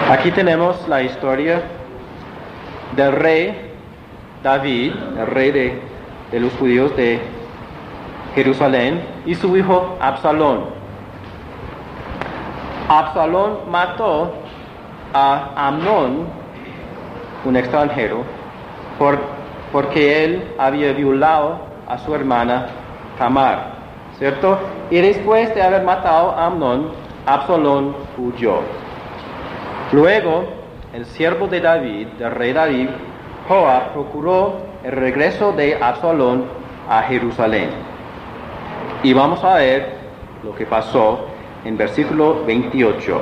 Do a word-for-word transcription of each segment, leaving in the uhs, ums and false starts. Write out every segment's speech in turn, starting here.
Aquí tenemos la historia del rey David, el rey de, de los judíos de Jerusalén, y su hijo Absalón. Absalón mató a Amnón, un extranjero, por, porque él había violado a su hermana Tamar, ¿cierto? Y después de haber matado a Amnón, Absalón huyó. Luego, el siervo de David, del rey David, Joab, procuró el regreso de Absalón a Jerusalén. Y vamos a ver lo que pasó en versículo veintiocho.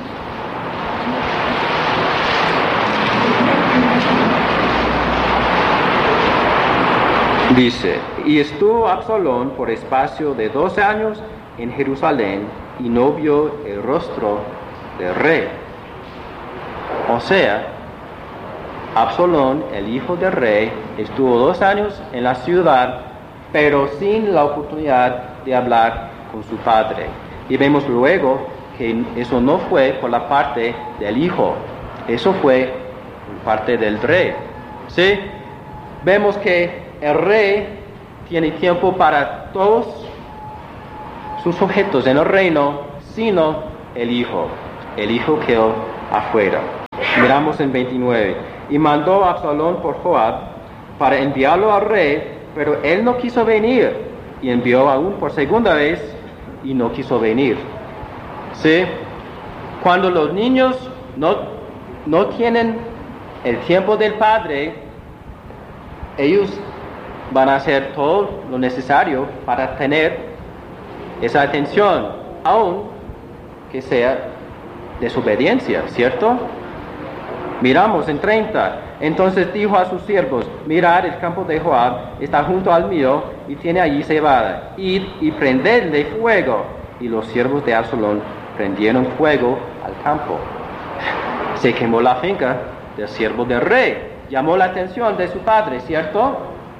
Dice: y estuvo Absalón por espacio de doce años en Jerusalén, y no vio el rostro del rey. O sea, Absalón, el hijo del rey, estuvo dos años en la ciudad, pero sin la oportunidad de hablar con su padre. Y vemos luego que eso no fue por la parte del hijo, eso fue por parte del rey. ¿Sí? Vemos que el rey tiene tiempo para todos sus objetos en el reino, sino el hijo. El hijo quedó afuera. Miramos en veintinueve. Y mandó a Absalón por Joab para enviarlo al rey, pero él no quiso venir. Y envió aún por segunda vez y no quiso venir. ¿Sí? Cuando los niños no, no tienen el tiempo del padre, ellos van a hacer todo lo necesario para tener esa atención, aun que sea desobediencia, ¿cierto? Miramos en treinta. Entonces dijo a sus siervos: mirad, el campo de Joab está junto al mío y tiene allí cebada. Id y prendedle fuego. Y los siervos de Absalón prendieron fuego al campo. Se quemó la finca del siervo del rey. Llamó la atención de su padre, ¿cierto?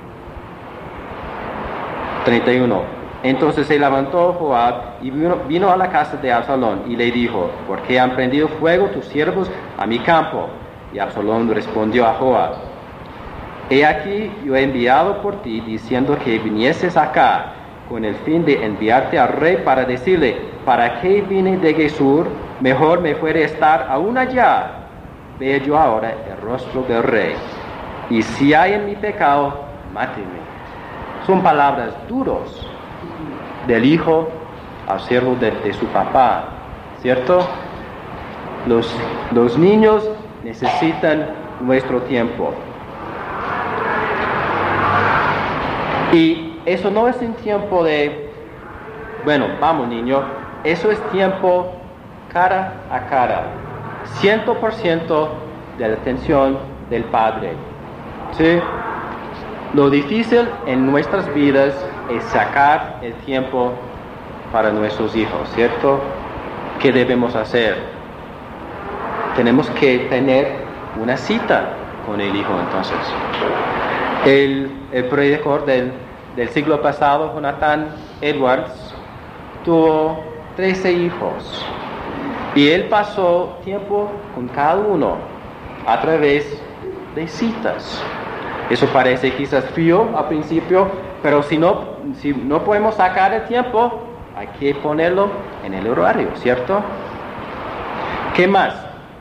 treinta y uno. Entonces se levantó Joab y vino, vino a la casa de Absalón y le dijo: ¿por qué han prendido fuego tus siervos a mi campo? Y Absalón respondió a Joab: he aquí, yo he enviado por ti, diciendo que vinieses acá, con el fin de enviarte al rey para decirle: ¿para qué vine de Gesur? Mejor me fuere estar aún allá. Vea yo ahora el rostro del rey, y si hay en mi pecado, máteme. Son palabras duras del hijo al siervo de, de su papá, ¿cierto? Los, los niños necesitan nuestro tiempo. Y eso no es un tiempo de, bueno, vamos niño, eso es tiempo cara a cara, cien por ciento de la atención del padre, ¿sí? Lo difícil en nuestras vidas es sacar el tiempo para nuestros hijos, ¿cierto? ¿Qué debemos hacer? Tenemos que tener una cita con el hijo, entonces. El, el predicador del, del siglo pasado, Jonathan Edwards, tuvo trece hijos. Y él pasó tiempo con cada uno a través de citas. Eso parece quizás frío al principio, pero si no, si no podemos sacar el tiempo, hay que ponerlo en el horario, ¿cierto? ¿Qué más?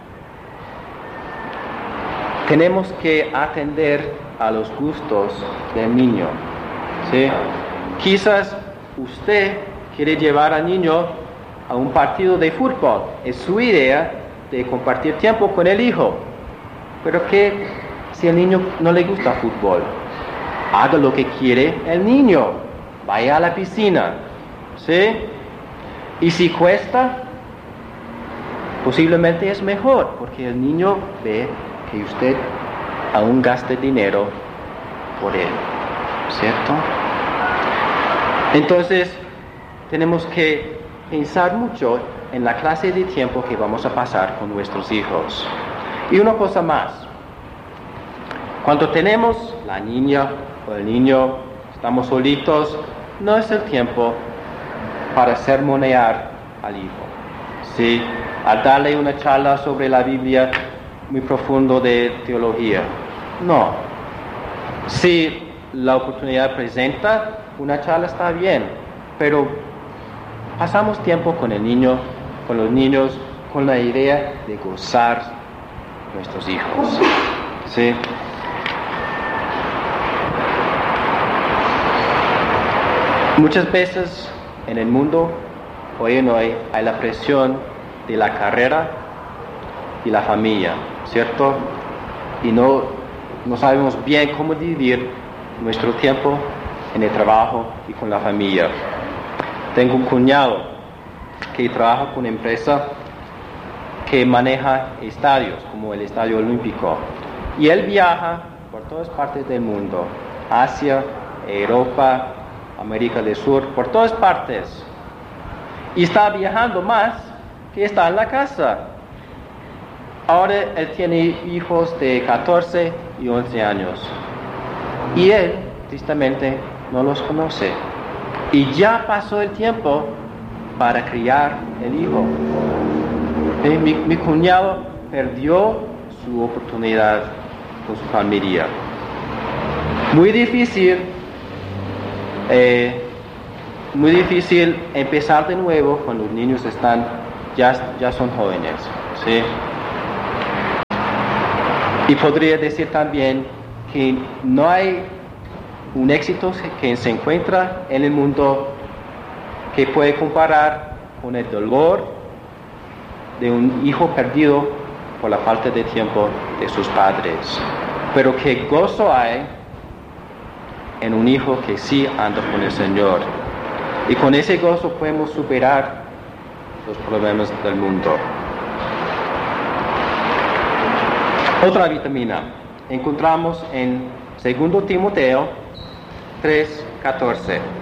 Tenemos que atender a los gustos del niño, ¿sí? Quizás usted quiere llevar al niño a un partido de fútbol. Es su idea de compartir tiempo con el hijo. Pero ¿qué si al niño no le gusta fútbol? Haga lo que quiere el niño. Vaya a la piscina, ¿sí? Y si cuesta, posiblemente es mejor, porque el niño ve que usted aún gasta dinero por él, ¿cierto? Entonces, tenemos que pensar mucho en la clase de tiempo que vamos a pasar con nuestros hijos. Y una cosa más. Cuando tenemos la niña o el niño, estamos solitos, no es el tiempo para sermonear al hijo, ¿sí? A darle una charla sobre la Biblia muy profundo de teología. No. Si la oportunidad presenta, una charla está bien, pero pasamos tiempo con el niño, con los niños, con la idea de gozar nuestros hijos. ¿Sí? Muchas veces en el mundo, hoy en hoy, hay la presión de la carrera y la familia, ¿cierto? Y no, no sabemos bien cómo dividir nuestro tiempo en el trabajo y con la familia. Tengo un cuñado que trabaja con una empresa que maneja estadios, como el Estadio Olímpico. Y él viaja por todas partes del mundo, Asia, Europa, América del Sur, por todas partes. Y está viajando más que está en la casa. Ahora él tiene hijos de catorce y once años. Y él, tristemente, no los conoce. Y ya pasó el tiempo para criar el hijo. Eh, mi, mi cuñado perdió su oportunidad con su familia. Muy difícil, eh, muy difícil empezar de nuevo cuando los niños están, ya, ya son jóvenes, ¿sí? Y podría decir también que no hay un éxito que se encuentra en el mundo que puede comparar con el dolor de un hijo perdido por la falta de tiempo de sus padres. Pero qué gozo hay en un hijo que sí anda con el Señor. Y con ese gozo podemos superar los problemas del mundo. Otra vitamina encontramos en segundo Timoteo tres catorce.